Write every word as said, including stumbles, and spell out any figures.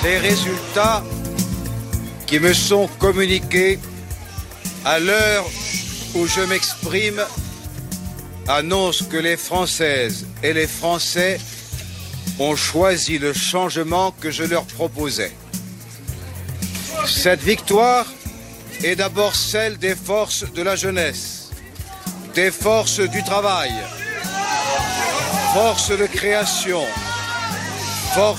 Les résultats qui me sont communiqués à l'heure où je m'exprime annoncent que les Françaises et les Français ont choisi le changement que je leur proposais. Cette victoire est d'abord celle des forces de la jeunesse, des forces du travail, forces de création, forces